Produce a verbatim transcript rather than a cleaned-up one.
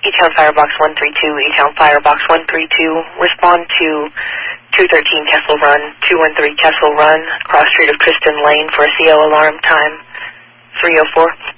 H-Town Firebox one three two, H-Town Firebox one three two, respond to two thirteen Kessel Run, two one three Kessel Run, cross street of Tristan Lane for a C O alarm, time three oh four.